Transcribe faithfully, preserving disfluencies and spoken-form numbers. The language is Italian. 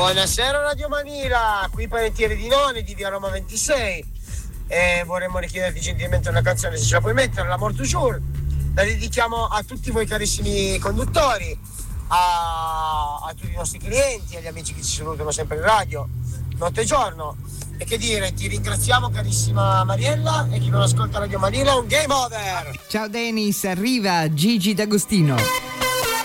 Buonasera Radio Manila, qui Panettiere di None di via Roma ventisei. E vorremmo richiederti gentilmente una canzone, se ce la puoi mettere, l'Amour toujours. La dedichiamo a tutti voi carissimi conduttori, a, a tutti i nostri clienti, agli amici che ci salutano sempre in radio, notte e giorno. E che dire, ti ringraziamo carissima Mariella, e chi non ascolta Radio Manila un game over. Ciao Dennis, arriva Gigi D'Agostino.